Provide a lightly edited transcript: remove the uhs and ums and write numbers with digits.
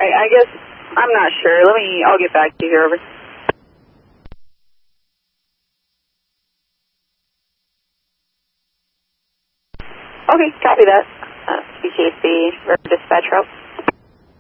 I guess, I'm not sure. I'll get back to you here, over. Okay, copy that. CKC, dispatch route.